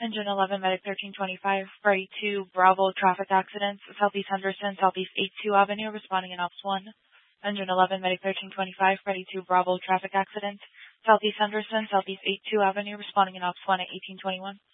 Engine 11, Medic 1325, Freddy 2, Bravo, traffic accidents, Southeast Henderson, Southeast 82 Avenue, responding in Ops 1. Engine 11, Medic 1325, Freddy 2, Bravo, traffic accidents, Southeast Henderson, Southeast 82 Avenue, responding in Ops 1 at 1821.